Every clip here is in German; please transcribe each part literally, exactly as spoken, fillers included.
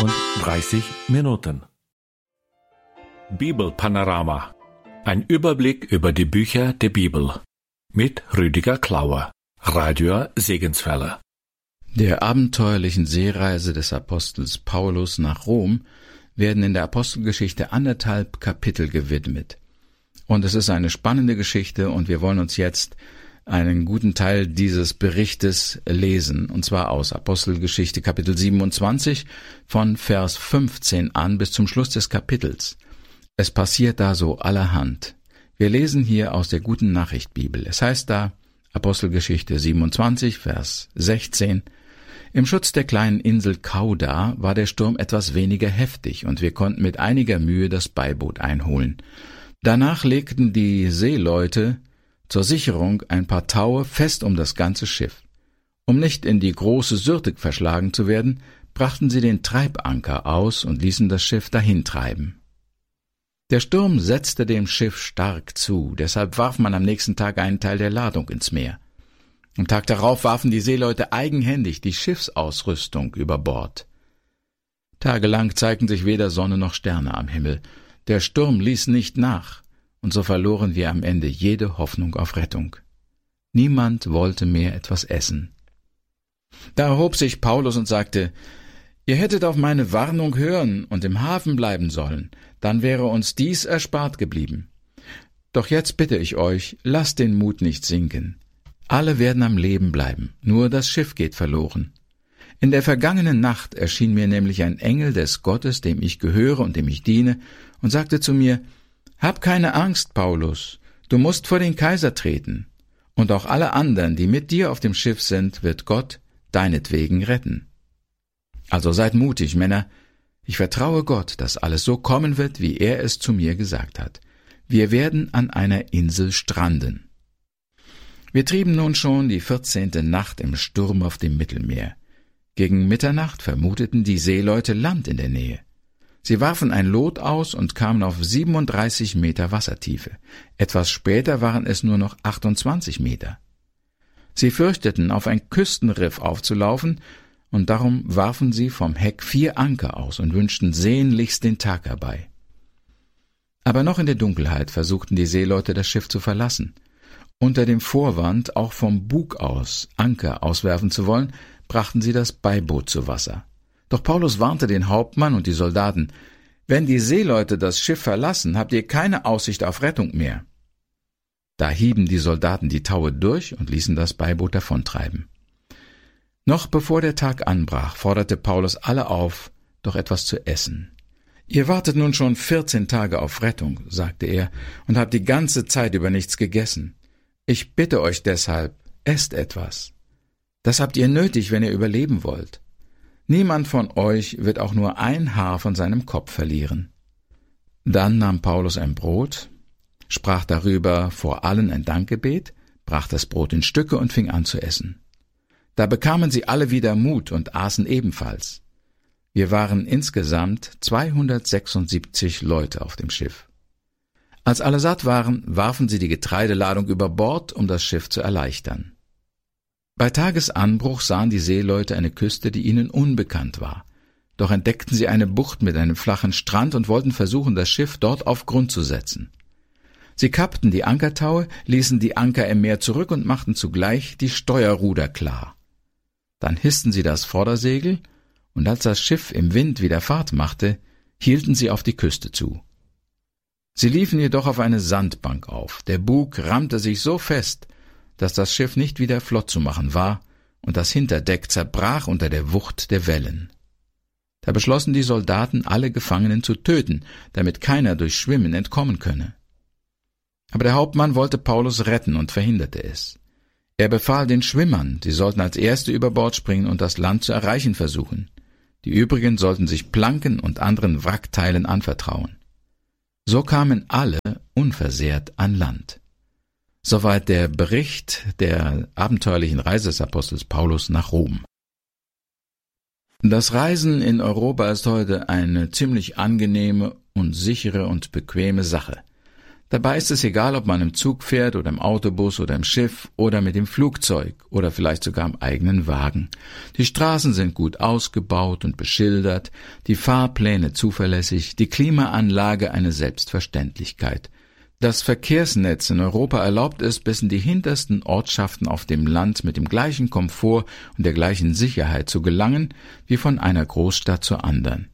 und dreißig Minuten. Bibelpanorama. Ein Überblick über die Bücher der Bibel. Mit Rüdiger Klauer, Radio Segenswelle. Der abenteuerlichen Seereise des Apostels Paulus nach Rom werden in der Apostelgeschichte anderthalb Kapitel gewidmet. Und es ist eine spannende Geschichte und wir wollen uns jetzt einen guten Teil dieses Berichtes lesen, und zwar aus Apostelgeschichte Kapitel siebenundzwanzig von Vers fünfzehn an bis zum Schluss des Kapitels. Es passiert da so allerhand. Wir lesen hier aus der Guten Nachricht Bibel. Es heißt da, Apostelgeschichte siebenundzwanzig, Vers sechzehn, im Schutz der kleinen Insel Kauda war der Sturm etwas weniger heftig und wir konnten mit einiger Mühe das Beiboot einholen. Danach legten die Seeleute zur Sicherung ein paar Taue fest um das ganze Schiff. Um nicht in die große Syrte verschlagen zu werden, brachten sie den Treibanker aus und ließen das Schiff dahintreiben. Der Sturm setzte dem Schiff stark zu, deshalb warf man am nächsten Tag einen Teil der Ladung ins Meer. Am Tag darauf warfen die Seeleute eigenhändig die Schiffsausrüstung über Bord. Tagelang zeigten sich weder Sonne noch Sterne am Himmel. Der Sturm ließ nicht nach, und so verloren wir am Ende jede Hoffnung auf Rettung. Niemand wollte mehr etwas essen. Da erhob sich Paulus und sagte, »Ihr hättet auf meine Warnung hören und im Hafen bleiben sollen, dann wäre uns dies erspart geblieben. Doch jetzt bitte ich euch, lasst den Mut nicht sinken. Alle werden am Leben bleiben, nur das Schiff geht verloren. In der vergangenen Nacht erschien mir nämlich ein Engel des Gottes, dem ich gehöre und dem ich diene, und sagte zu mir, »Hab keine Angst, Paulus, du musst vor den Kaiser treten, und auch alle anderen, die mit dir auf dem Schiff sind, wird Gott deinetwegen retten. Also seid mutig, Männer, ich vertraue Gott, dass alles so kommen wird, wie er es zu mir gesagt hat. Wir werden an einer Insel stranden.« Wir trieben nun schon die vierzehnte Nacht im Sturm auf dem Mittelmeer. Gegen Mitternacht vermuteten die Seeleute Land in der Nähe. Sie warfen ein Lot aus und kamen auf siebenunddreißig Meter Wassertiefe. Etwas später waren es nur noch achtundzwanzig Meter. Sie fürchteten, auf ein Küstenriff aufzulaufen, und darum warfen sie vom Heck vier Anker aus und wünschten sehnlichst den Tag herbei. Aber noch in der Dunkelheit versuchten die Seeleute, das Schiff zu verlassen. Unter dem Vorwand, auch vom Bug aus Anker auswerfen zu wollen, brachten sie das Beiboot zu Wasser. Doch Paulus warnte den Hauptmann und die Soldaten, »Wenn die Seeleute das Schiff verlassen, habt ihr keine Aussicht auf Rettung mehr.« Da hieben die Soldaten die Taue durch und ließen das Beiboot davontreiben. Noch bevor der Tag anbrach, forderte Paulus alle auf, doch etwas zu essen. »Ihr wartet nun schon vierzehn Tage auf Rettung«, sagte er, »und habt die ganze Zeit über nichts gegessen. Ich bitte euch deshalb, esst etwas. Das habt ihr nötig, wenn ihr überleben wollt. Niemand von euch wird auch nur ein Haar von seinem Kopf verlieren.« Dann nahm Paulus ein Brot, sprach darüber vor allen ein Dankgebet, brach das Brot in Stücke und fing an zu essen. Da bekamen sie alle wieder Mut und aßen ebenfalls. Wir waren insgesamt zweihundertsechsundsiebzig Leute auf dem Schiff. Als alle satt waren, warfen sie die Getreideladung über Bord, um das Schiff zu erleichtern. Bei Tagesanbruch sahen die Seeleute eine Küste, die ihnen unbekannt war. Doch entdeckten sie eine Bucht mit einem flachen Strand und wollten versuchen, das Schiff dort auf Grund zu setzen. Sie kappten die Ankertaue, ließen die Anker im Meer zurück und machten zugleich die Steuerruder klar. Dann hissten sie das Vordersegel, und als das Schiff im Wind wieder Fahrt machte, hielten sie auf die Küste zu. Sie liefen jedoch auf eine Sandbank auf. Der Bug rammte sich so fest, dass das Schiff nicht wieder flott zu machen war, und das Hinterdeck zerbrach unter der Wucht der Wellen. Da beschlossen die Soldaten, alle Gefangenen zu töten, damit keiner durch Schwimmen entkommen könne. Aber der Hauptmann wollte Paulus retten und verhinderte es. Er befahl den Schwimmern, sie sollten als Erste über Bord springen und das Land zu erreichen versuchen. Die übrigen sollten sich Planken und anderen Wrackteilen anvertrauen. So kamen alle unversehrt an Land. Soweit der Bericht der abenteuerlichen Reise des Apostels Paulus nach Rom. Das Reisen in Europa ist heute eine ziemlich angenehme und sichere und bequeme Sache. Dabei ist es egal, ob man im Zug fährt oder im Autobus oder im Schiff oder mit dem Flugzeug oder vielleicht sogar im eigenen Wagen. Die Straßen sind gut ausgebaut und beschildert, die Fahrpläne zuverlässig, die Klimaanlage eine Selbstverständlichkeit. Das Verkehrsnetz in Europa erlaubt es, bis in die hintersten Ortschaften auf dem Land mit dem gleichen Komfort und der gleichen Sicherheit zu gelangen wie von einer Großstadt zur anderen.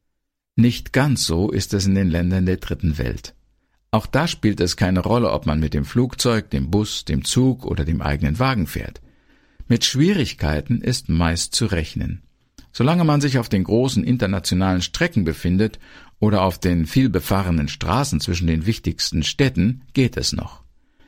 Nicht ganz so ist es in den Ländern der dritten Welt. Auch da spielt es keine Rolle, ob man mit dem Flugzeug, dem Bus, dem Zug oder dem eigenen Wagen fährt. Mit Schwierigkeiten ist meist zu rechnen. Solange man sich auf den großen internationalen Strecken befindet oder auf den vielbefahrenen Straßen zwischen den wichtigsten Städten, geht es noch.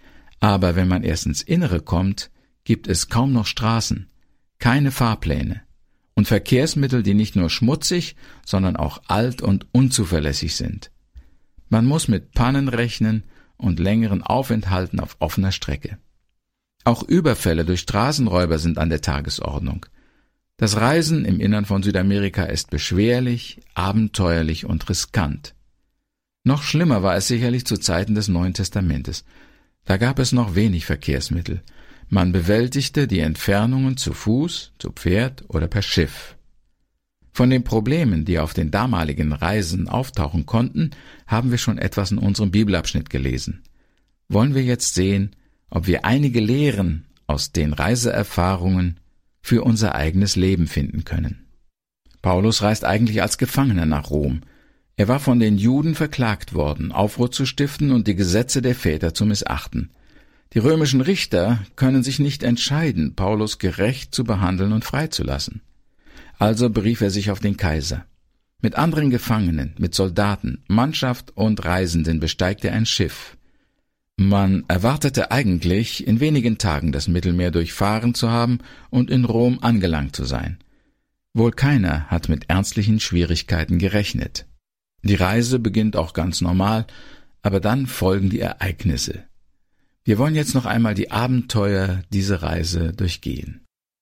Aber wenn man erst ins Innere kommt, gibt es kaum noch Straßen, keine Fahrpläne und Verkehrsmittel, die nicht nur schmutzig, sondern auch alt und unzuverlässig sind. Man muss mit Pannen rechnen und längeren Aufenthalten auf offener Strecke. Auch Überfälle durch Straßenräuber sind an der Tagesordnung. Das Reisen im Innern von Südamerika ist beschwerlich, abenteuerlich und riskant. Noch schlimmer war es sicherlich zu Zeiten des Neuen Testamentes. Da gab es noch wenig Verkehrsmittel. Man bewältigte die Entfernungen zu Fuß, zu Pferd oder per Schiff. Von den Problemen, die auf den damaligen Reisen auftauchen konnten, haben wir schon etwas in unserem Bibelabschnitt gelesen. Wollen wir jetzt sehen, ob wir einige Lehren aus den Reiseerfahrungen für unser eigenes Leben finden können. Paulus reist eigentlich als Gefangener nach Rom. Er war von den Juden verklagt worden, Aufruhr zu stiften und die Gesetze der Väter zu missachten. Die römischen Richter können sich nicht entscheiden, Paulus gerecht zu behandeln und freizulassen. Also berief er sich auf den Kaiser. Mit anderen Gefangenen, mit Soldaten, Mannschaft und Reisenden besteigt er ein Schiff. Man erwartete eigentlich, in wenigen Tagen das Mittelmeer durchfahren zu haben und in Rom angelangt zu sein. Wohl keiner hat mit ernstlichen Schwierigkeiten gerechnet. Die Reise beginnt auch ganz normal, aber dann folgen die Ereignisse. Wir wollen jetzt noch einmal die Abenteuer dieser Reise durchgehen.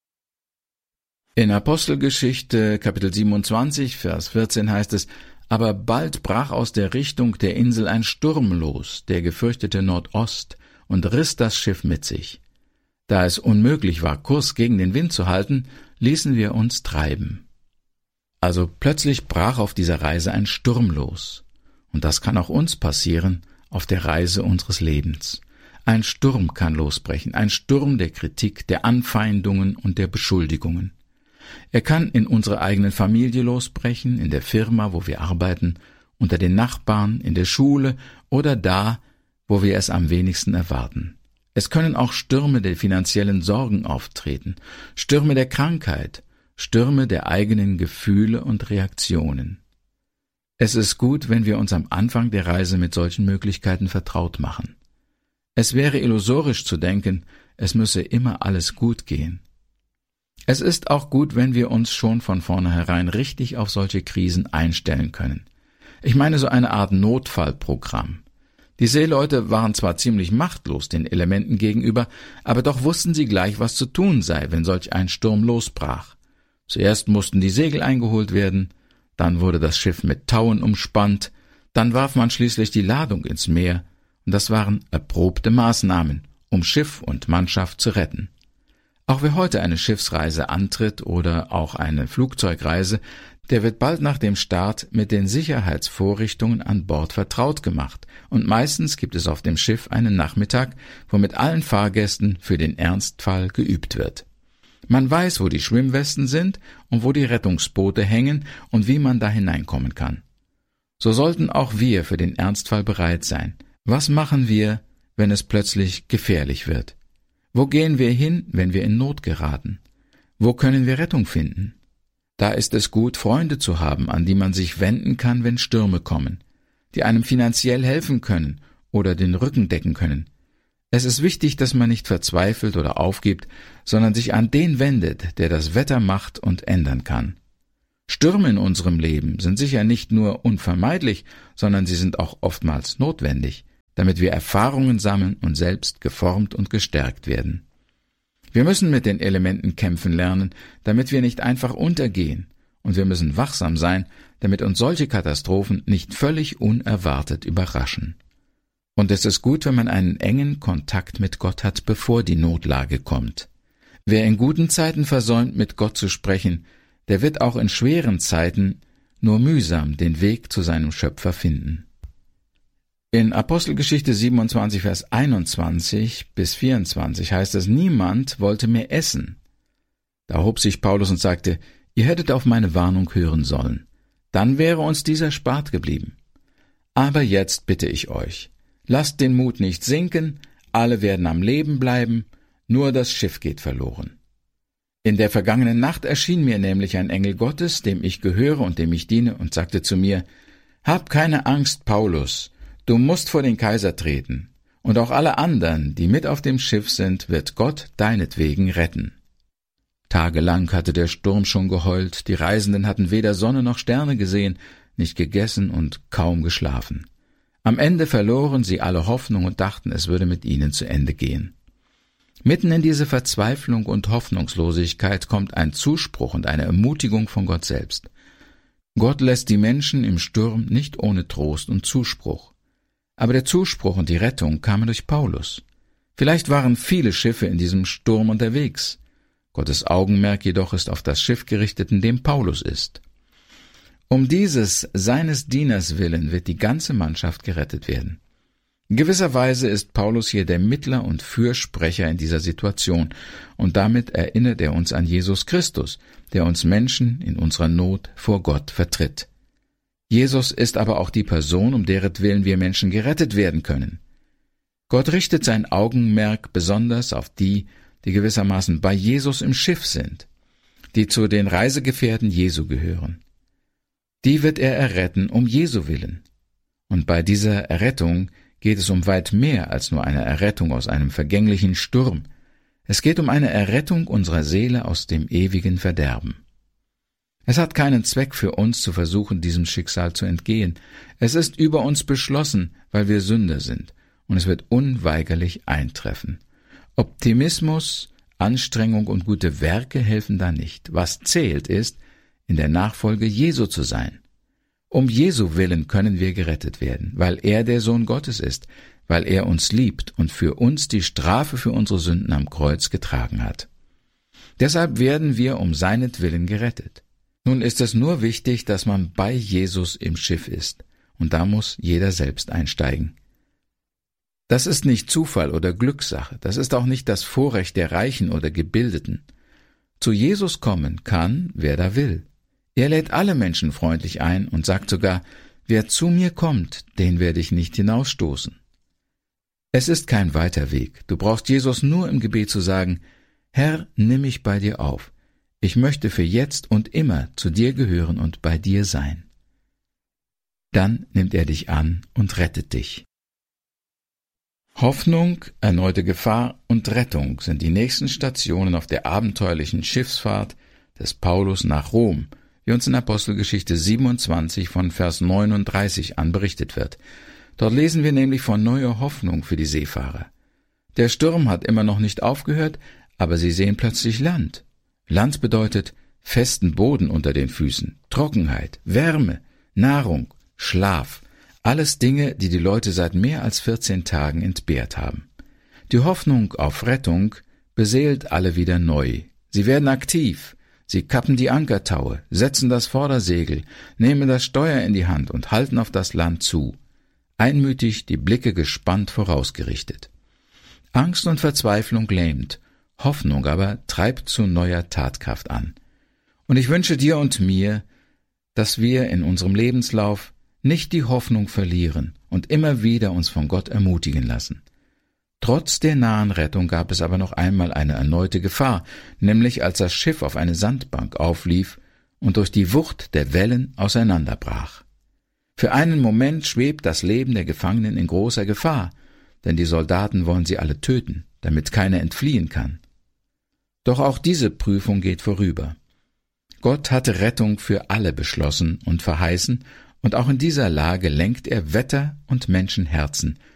In Apostelgeschichte Kapitel siebenundzwanzig, Vers vierzehn heißt es: Aber bald brach aus der Richtung der Insel ein Sturm los, der gefürchtete Nordost, und riss das Schiff mit sich. Da es unmöglich war, Kurs gegen den Wind zu halten, ließen wir uns treiben. Also plötzlich brach auf dieser Reise ein Sturm los. Und das kann auch uns passieren auf der Reise unseres Lebens. Ein Sturm kann losbrechen, ein Sturm der Kritik, der Anfeindungen und der Beschuldigungen. Er kann in unserer eigenen Familie losbrechen, in der Firma, wo wir arbeiten, unter den Nachbarn, in der Schule oder da, wo wir es am wenigsten erwarten. Es können auch Stürme der finanziellen Sorgen auftreten, Stürme der Krankheit, Stürme der eigenen Gefühle und Reaktionen. Es ist gut, wenn wir uns am Anfang der Reise mit solchen Möglichkeiten vertraut machen. Es wäre illusorisch zu denken, es müsse immer alles gut gehen. Es ist auch gut, wenn wir uns schon von vornherein richtig auf solche Krisen einstellen können. Ich meine so eine Art Notfallprogramm. Die Seeleute waren zwar ziemlich machtlos den Elementen gegenüber, aber doch wussten sie gleich, was zu tun sei, wenn solch ein Sturm losbrach. Zuerst mussten die Segel eingeholt werden, dann wurde das Schiff mit Tauen umspannt, dann warf man schließlich die Ladung ins Meer, und das waren erprobte Maßnahmen, um Schiff und Mannschaft zu retten. Auch wer heute eine Schiffsreise antritt oder auch eine Flugzeugreise, der wird bald nach dem Start mit den Sicherheitsvorrichtungen an Bord vertraut gemacht, und meistens gibt es auf dem Schiff einen Nachmittag, wo mit allen Fahrgästen für den Ernstfall geübt wird. Man weiß, wo die Schwimmwesten sind und wo die Rettungsboote hängen und wie man da hineinkommen kann. So sollten auch wir für den Ernstfall bereit sein. Was machen wir, wenn es plötzlich gefährlich wird? Wo gehen wir hin, wenn wir in Not geraten? Wo können wir Rettung finden? Da ist es gut, Freunde zu haben, an die man sich wenden kann, wenn Stürme kommen, die einem finanziell helfen können oder den Rücken decken können. Es ist wichtig, dass man nicht verzweifelt oder aufgibt, sondern sich an den wendet, der das Wetter macht und ändern kann. Stürme in unserem Leben sind sicher nicht nur unvermeidlich, sondern sie sind auch oftmals notwendig, damit wir Erfahrungen sammeln und selbst geformt und gestärkt werden. Wir müssen mit den Elementen kämpfen lernen, damit wir nicht einfach untergehen, und wir müssen wachsam sein, damit uns solche Katastrophen nicht völlig unerwartet überraschen. Und es ist gut, wenn man einen engen Kontakt mit Gott hat, bevor die Notlage kommt. Wer in guten Zeiten versäumt, mit Gott zu sprechen, der wird auch in schweren Zeiten nur mühsam den Weg zu seinem Schöpfer finden. In Apostelgeschichte siebenundzwanzig, Vers einundzwanzig bis vierundzwanzig heißt es, niemand wollte mehr essen. Da erhob sich Paulus und sagte, ihr hättet auf meine Warnung hören sollen. Dann wäre uns dies erspart geblieben. Aber jetzt bitte ich euch, lasst den Mut nicht sinken, alle werden am Leben bleiben, nur das Schiff geht verloren. In der vergangenen Nacht erschien mir nämlich ein Engel Gottes, dem ich gehöre und dem ich diene, und sagte zu mir, hab keine Angst, Paulus, du musst vor den Kaiser treten, und auch alle anderen, die mit auf dem Schiff sind, wird Gott deinetwegen retten. Tagelang hatte der Sturm schon geheult, die Reisenden hatten weder Sonne noch Sterne gesehen, nicht gegessen und kaum geschlafen. Am Ende verloren sie alle Hoffnung und dachten, es würde mit ihnen zu Ende gehen. Mitten in diese Verzweiflung und Hoffnungslosigkeit kommt ein Zuspruch und eine Ermutigung von Gott selbst. Gott lässt die Menschen im Sturm nicht ohne Trost und Zuspruch. Aber der Zuspruch und die Rettung kamen durch Paulus. Vielleicht waren viele Schiffe in diesem Sturm unterwegs. Gottes Augenmerk jedoch ist auf das Schiff gerichtet, in dem Paulus ist. Um dieses seines Dieners willen wird die ganze Mannschaft gerettet werden. In gewisser Weise ist Paulus hier der Mittler und Fürsprecher in dieser Situation, und damit erinnert er uns an Jesus Christus, der uns Menschen in unserer Not vor Gott vertritt. Jesus ist aber auch die Person, um deretwillen wir Menschen gerettet werden können. Gott richtet sein Augenmerk besonders auf die, die gewissermaßen bei Jesus im Schiff sind, die zu den Reisegefährten Jesu gehören. Die wird er erretten um Jesu willen. Und bei dieser Errettung geht es um weit mehr als nur eine Errettung aus einem vergänglichen Sturm. Es geht um eine Errettung unserer Seele aus dem ewigen Verderben. Es hat keinen Zweck für uns zu versuchen, diesem Schicksal zu entgehen. Es ist über uns beschlossen, weil wir Sünder sind, und es wird unweigerlich eintreffen. Optimismus, Anstrengung und gute Werke helfen da nicht. Was zählt ist, in der Nachfolge Jesu zu sein. Um Jesu willen können wir gerettet werden, weil er der Sohn Gottes ist, weil er uns liebt und für uns die Strafe für unsere Sünden am Kreuz getragen hat. Deshalb werden wir um seinetwillen gerettet. Nun ist es nur wichtig, dass man bei Jesus im Schiff ist, und da muss jeder selbst einsteigen. Das ist nicht Zufall oder Glückssache, das ist auch nicht das Vorrecht der Reichen oder Gebildeten. Zu Jesus kommen kann, wer da will. Er lädt alle Menschen freundlich ein und sagt sogar, wer zu mir kommt, den werde ich nicht hinausstoßen. Es ist kein weiter Weg. Du brauchst Jesus nur im Gebet zu sagen, Herr, nimm mich bei dir auf. Ich möchte für jetzt und immer zu dir gehören und bei dir sein. Dann nimmt er dich an und rettet dich. Hoffnung, erneute Gefahr und Rettung sind die nächsten Stationen auf der abenteuerlichen Schiffsfahrt des Paulus nach Rom, wie uns in Apostelgeschichte siebenundzwanzig von Vers neununddreißig an berichtet wird. Dort lesen wir nämlich von neuer Hoffnung für die Seefahrer. Der Sturm hat immer noch nicht aufgehört, aber sie sehen plötzlich Land. Land bedeutet festen Boden unter den Füßen, Trockenheit, Wärme, Nahrung, Schlaf, alles Dinge, die die Leute seit mehr als vierzehn Tagen entbehrt haben. Die Hoffnung auf Rettung beseelt alle wieder neu. Sie werden aktiv. Sie kappen die Ankertaue, setzen das Vordersegel, nehmen das Steuer in die Hand und halten auf das Land zu, einmütig die Blicke gespannt vorausgerichtet. Angst und Verzweiflung lähmt, Hoffnung aber treibt zu neuer Tatkraft an. Und ich wünsche dir und mir, dass wir in unserem Lebenslauf nicht die Hoffnung verlieren und immer wieder uns von Gott ermutigen lassen. Trotz der nahen Rettung gab es aber noch einmal eine erneute Gefahr, nämlich als das Schiff auf eine Sandbank auflief und durch die Wucht der Wellen auseinanderbrach. Für einen Moment schwebt das Leben der Gefangenen in großer Gefahr, denn die Soldaten wollen sie alle töten, damit keiner entfliehen kann. Doch auch diese Prüfung geht vorüber. Gott hatte Rettung für alle beschlossen und verheißen, und auch in dieser Lage lenkt er Wetter und Menschenherzen